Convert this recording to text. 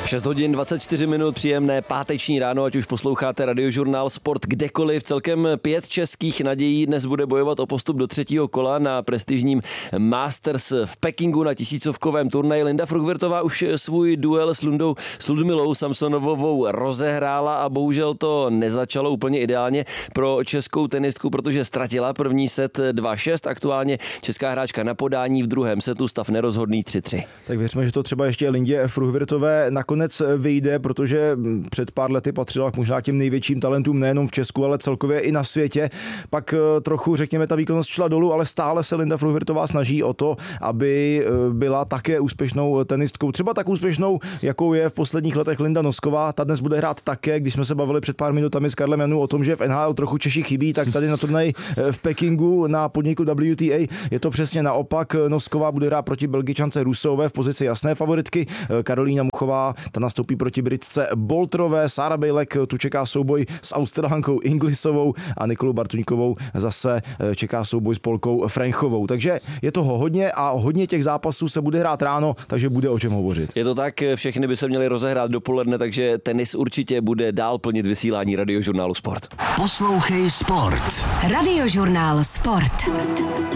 6 hodin 24 minut, příjemné páteční ráno, ať už posloucháte Radiožurnál Sport kdekoliv. Celkem 5 českých nadějí dnes bude bojovat o postup do 3. kola na prestižním Masters v Pekingu na tisícovkovém turnaji. Linda Fruhvirtová už svůj duel s Ludmilou Samsonovou rozehrála a bohužel to nezačalo úplně ideálně pro českou tenistku, protože ztratila první set 2-6. Aktuálně česká hráčka na podání, v druhém setu stav nerozhodný 3-3. Tak věřme, že to třeba ještě Lindě Fruhvirtové nakonec vyjde, protože před pár lety patřila možná k těm největším talentům nejenom v Česku, ale celkově i na světě. Pak trochu, řekněme, ta výkonnost šla dolů, ale stále se Linda Fruhvirtová snaží o to, aby byla také úspěšnou tenistkou. Třeba tak úspěšnou, jakou je v posledních letech Linda Nosková. Ta dnes bude hrát také, když jsme se bavili před pár minutami s Karlem Janů o tom, že v NHL trochu Češi chybí, tak tady na turnaji v Pekingu na podniku WTA je to přesně naopak. Nosková bude hrát proti Belgičance Rusové v pozici jasné favoritky. Karolína Muchová, ta nastoupí proti Britce Bolterové, Sára Bejlek, tu čeká souboj s Australankou Inglisovou a Nikolou Bartuňkovou zase čeká souboj s Polkou Frenchovou. Takže je toho hodně a hodně těch zápasů se bude hrát ráno, takže bude o čem hovořit. Je to tak, všechny by se měly rozehrát dopoledne, takže tenis určitě bude dál plnit vysílání Radiožurnálu Sport. Poslouchej Sport. Radiožurnál Sport.